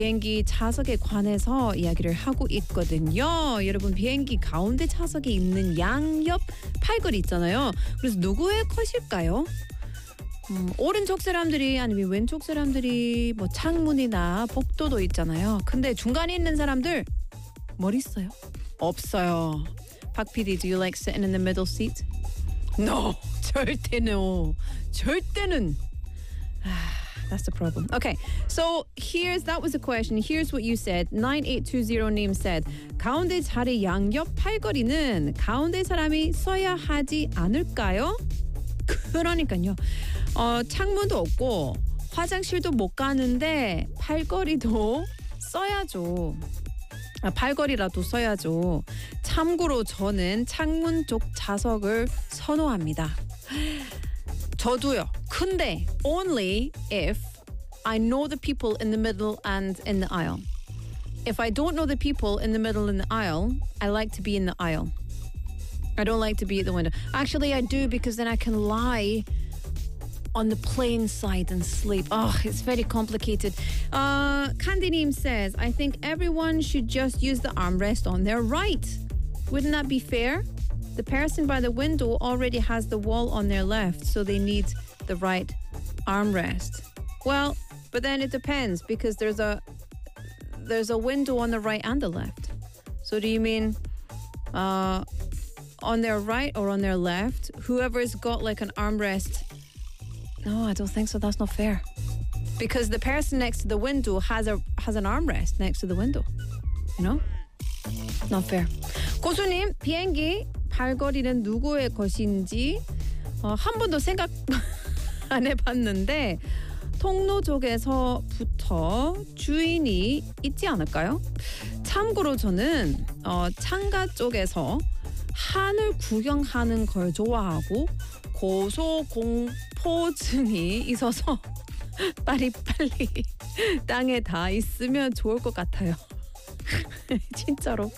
비행기 좌석에 관해서 이야기를 하고 있거든요. 여러분 비행기 가운데 좌석에 있는 양옆 팔걸이 있잖아요. 그래서 누구의 컷일까요? 오른쪽 사람들이 아니면 왼쪽 사람들이 뭐 창문이나 복도도 있잖아요. 근데 중간에 있는 사람들 뭘 있어요? 없어요. 박 PD, do you like sitting in the middle seat? No, 절대 no. 절대는. That's the problem. Okay, so that was the question. Here's what you said. 9820님 said, 가운데 자리 양옆 팔걸이는 가운데 사람이 써야 하지 않을까요? 그러니까요. 창문도 없고 화장실도 못 가는데 팔걸이도 써야죠. 팔걸이라도 써야죠. 참고로 저는 창문 쪽 좌석을 선호합니다. 저도요. 근데 only if I know the people in the middle and in the aisle. If I don't know the people in the middle and the aisle, I like to be in the aisle. I don't like to be at the window. Actually, I do because then I can lie on the plane side and sleep. Oh, it's very complicated. Candyneem says, I think everyone should just use the armrest on their right. Wouldn't that be fair? The person by the window already has the wall on their left, so they need the right armrest. Well, but then it depends because there's a window on the right and the left. So do you mean on their right or on their left? Whoever's got like an armrest. No, I don't think so. That's not fair. Because the person next to the window has an armrest next to the window. You know? Not fair. 고수님, 비행기 발걸이는 누구의 것인지 한 번도 생각 안 해봤는데 통로 쪽에서부터 주인이 있지 않을까요? 참고로 저는 창가 쪽에서 하늘 구경하는 걸 좋아하고 고소공포증이 있어서 빨리 땅에 닿아 있으면 좋을 것 같아요. 진짜로.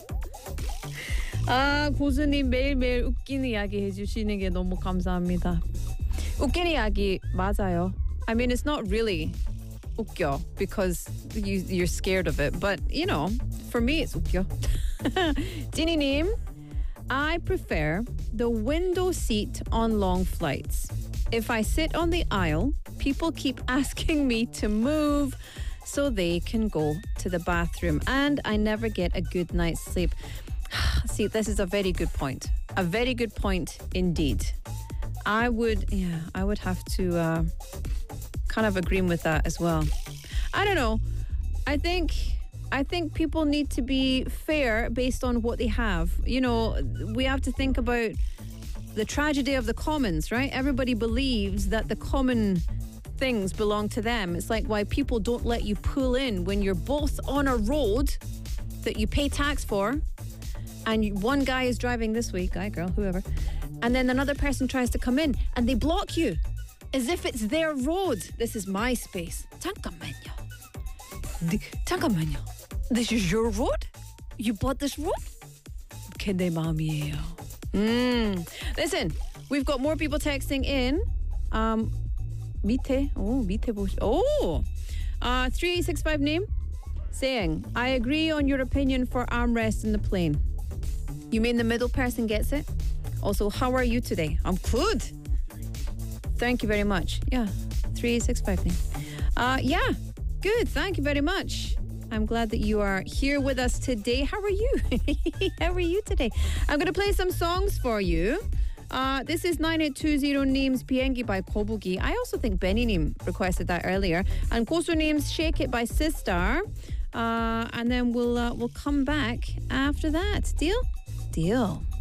고수님 매일매일 웃기는 이야기 해주시는 게 너무 감사합니다. 웃기는 이야기 맞아요. I mean, it's not really 웃겨 because you're scared of it. But, you know, for me, it's 웃겨. 지니님, I prefer the window seat on long flights. If I sit on the aisle, people keep asking me to move so they can go to the bathroom. And I never get a good night's sleep. See, this is a very good point. A very good point indeed. I would have to kind of agree with that as well. I don't know. I think people need to be fair based on what they have. You know, we have to think about the tragedy of the commons, right? Everybody believes that the common things belong to them. It's like why people don't let you pull in when you're both on a road that you pay tax for. And one guy is driving this way, guy, girl, whoever, and then another person tries to come in and they block you as if it's their road. This is my space. 잠깐만요. This is your road? You bought this road? 그게 내 마음이에요. Listen, we've got more people texting in. 밑에 보시. 3865 name saying, I agree on your opinion for armrest in the plane. You mean the middle person gets it? Also, how are you today? I'm good. Thank you very much. Yeah, 3865 name. Yeah, good. Thank you very much. I'm glad that you are here with us today. How are you? How are you today? I'm going to play some songs for you. This is 9820님's 비행기 by 거북이. I also think Benny님 requested that earlier. And 고수님's Shake It by Sistar. And then we'll come back after that. Deal? Deal.